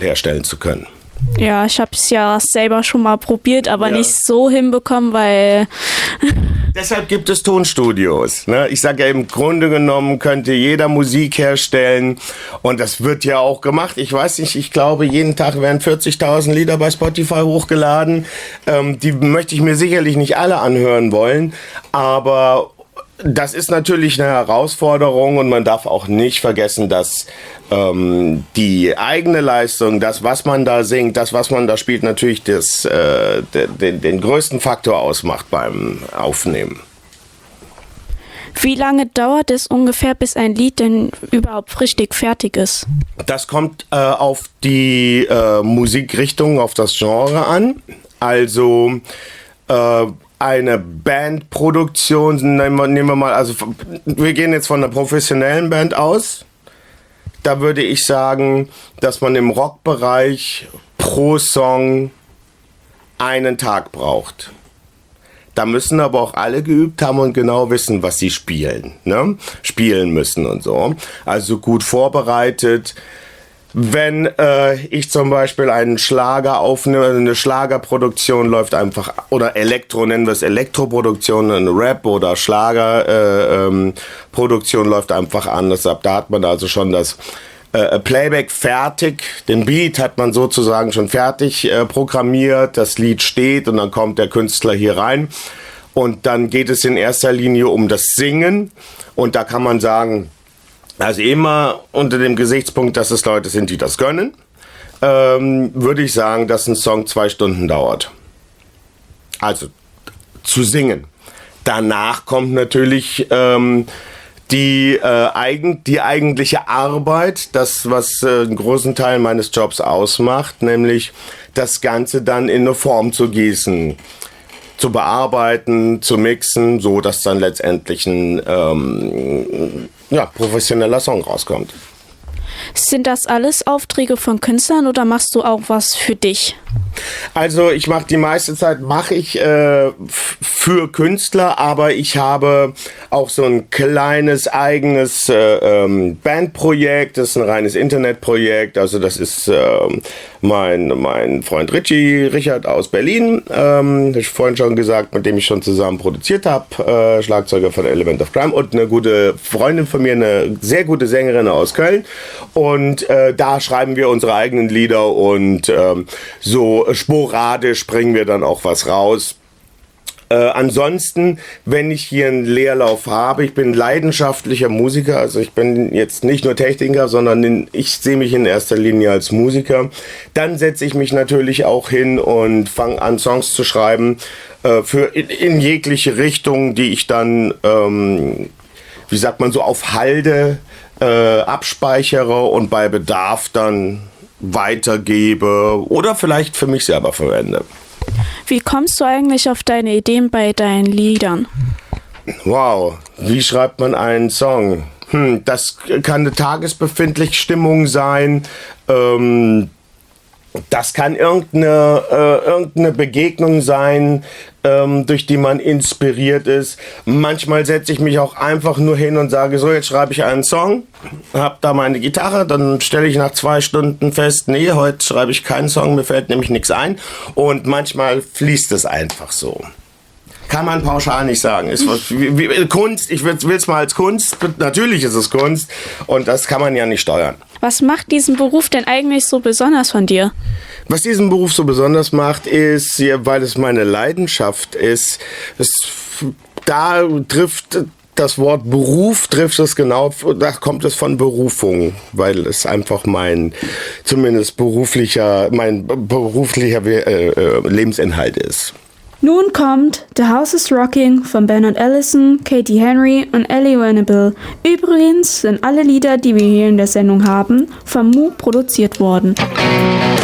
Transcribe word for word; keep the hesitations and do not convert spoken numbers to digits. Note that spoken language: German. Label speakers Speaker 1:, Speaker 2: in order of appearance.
Speaker 1: herstellen zu können.
Speaker 2: Ja, ich habe es ja selber schon mal probiert, aber
Speaker 1: Ja.
Speaker 2: nicht so hinbekommen, weil...
Speaker 1: Deshalb gibt es Tonstudios. Ne? Ich sage ja, im Grunde genommen könnte jeder Musik herstellen und das wird ja auch gemacht. Ich weiß nicht, ich glaube, jeden Tag werden vierzigtausend Lieder bei Spotify hochgeladen. Ähm, die möchte ich mir sicherlich nicht alle anhören wollen, aber das ist natürlich eine Herausforderung und man darf auch nicht vergessen, dass ähm, die eigene Leistung, das, was man da singt, das, was man da spielt, natürlich das, äh, den, den größten Faktor ausmacht beim Aufnehmen.
Speaker 2: Wie lange dauert es ungefähr, bis ein Lied denn überhaupt richtig fertig ist?
Speaker 1: Das kommt äh, auf die äh, Musikrichtung, auf das Genre an. Also äh, eine Bandproduktion, nehmen wir, nehmen wir mal, also wir gehen jetzt von einer professionellen Band aus. Da würde ich sagen, dass man im Rockbereich pro Song einen Tag braucht. Da müssen aber auch alle geübt haben und genau wissen, was sie spielen, ne? Spielen müssen und so. Also gut vorbereitet. Wenn äh, ich zum Beispiel einen Schlager aufnehme, eine Schlagerproduktion läuft einfach, oder Elektro, nennen wir es Elektroproduktion, eine Rap- oder Schlagerproduktion äh, ähm, läuft einfach anders ab. Da hat man also schon das äh, Playback fertig, den Beat hat man sozusagen schon fertig äh, programmiert, das Lied steht und dann kommt der Künstler hier rein. Und dann geht es in erster Linie um das Singen und da kann man sagen, also immer unter dem Gesichtspunkt, dass es Leute sind, die das können, ähm, würde ich sagen, dass ein Song zwei Stunden dauert. Also zu singen. Danach kommt natürlich ähm, die, äh, eigen, die eigentliche Arbeit, das, was äh, einen großen Teil meines Jobs ausmacht, nämlich das Ganze dann in eine Form zu gießen, zu bearbeiten, zu mixen, so dass dann letztendlich ein ähm, ja, professioneller Song rauskommt.
Speaker 2: Sind das alles Aufträge von Künstlern oder machst du auch was für dich?
Speaker 1: Also ich mache die meiste Zeit mache ich äh, f- für Künstler, aber ich habe auch so ein kleines eigenes äh, ähm, Bandprojekt, das ist ein reines Internetprojekt, also das ist äh, mein, mein Freund Richie, Richard aus Berlin, ähm, hab ich vorhin schon gesagt, mit dem ich schon zusammen produziert habe, äh, Schlagzeuger von Element of Crime und eine gute Freundin von mir, eine sehr gute Sängerin aus Köln und äh, da schreiben wir unsere eigenen Lieder und ähm, so sporadisch bringen wir dann auch was raus. Äh, ansonsten, wenn ich hier einen Leerlauf habe, ich bin leidenschaftlicher Musiker, also ich bin jetzt nicht nur Techniker, sondern in, ich sehe mich in erster Linie als Musiker, dann setze ich mich natürlich auch hin und fange an, Songs zu schreiben äh, für in, in jegliche Richtung, die ich dann, ähm, wie sagt man so, auf Halde äh, abspeichere und bei Bedarf dann weitergebe oder vielleicht für mich selber verwende.
Speaker 2: Wie kommst du eigentlich auf deine Ideen bei deinen Liedern?
Speaker 1: Wow, wie schreibt man einen Song? Hm, das kann eine tagesbefindliche Stimmung sein. Ähm, das kann irgendeine, äh, irgendeine Begegnung sein, ähm, durch die man inspiriert ist. Manchmal setze ich mich auch einfach nur hin und sage, so, jetzt schreibe ich einen Song, habe da meine Gitarre, dann stelle ich nach zwei Stunden fest, nee, heute schreibe ich keinen Song, mir fällt nämlich nichts ein. Und manchmal fließt es einfach so. Kann man pauschal nicht sagen. Ist was, wie, wie, Kunst, ich will es mal als Kunst, natürlich ist es Kunst und das kann man ja nicht steuern.
Speaker 2: Was macht diesen Beruf denn eigentlich so besonders von dir?
Speaker 1: Was diesen Beruf so besonders macht, ist, ja, weil es meine Leidenschaft ist, es, da trifft das Wort Beruf, trifft es genau, da kommt es von Berufung, weil es einfach mein, zumindest beruflicher, mein beruflicher äh, Lebensinhalt ist.
Speaker 3: Nun kommt The House is Rocking von Bernard Allison, Katie Henry und Ellie Venable. Übrigens sind alle Lieder, die wir hier in der Sendung haben, von Mu produziert worden.